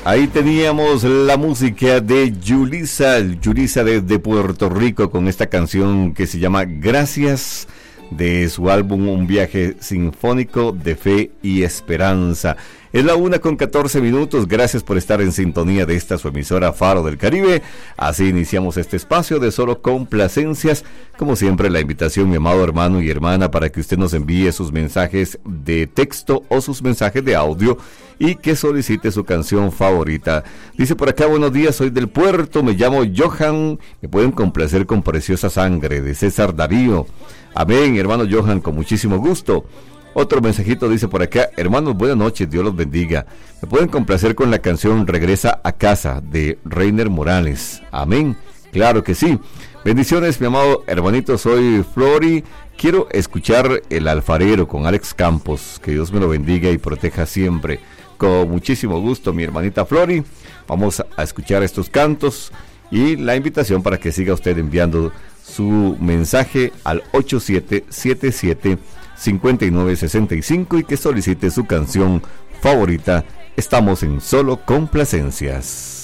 Ahí teníamos la música de Yulisa desde Puerto Rico con esta canción que se llama Gracias, de su álbum Un viaje sinfónico de fe y esperanza. Es la 1:14. Gracias por estar en sintonía de esta su emisora Faro del Caribe. Así iniciamos este espacio de solo complacencias. Como siempre, la invitación, mi amado hermano y hermana, para que usted nos envíe sus mensajes de texto o sus mensajes de audio y que solicite su canción favorita. Dice por acá: buenos días, soy del puerto, me llamo Johan, me pueden complacer con Preciosa Sangre, de César Darío. Amén, hermano Johan, con muchísimo gusto. Otro mensajito dice por acá: hermanos, buenas noches, Dios los bendiga. Me pueden complacer con la canción Regresa a Casa, de Reiner Morales. Amén, claro que sí. Bendiciones, mi amado hermanito, soy Flori. Quiero escuchar El Alfarero con Alex Campos. Que Dios me lo bendiga y proteja siempre. Con muchísimo gusto, mi hermanita Flori. Vamos a escuchar estos cantos y la invitación para que siga usted enviando su mensaje al 8777-5965 y que solicite su canción favorita. Estamos en Solo Complacencias.